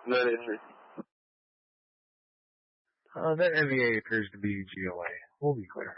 Not in this. That NVA appears to be GLA. We'll be clear.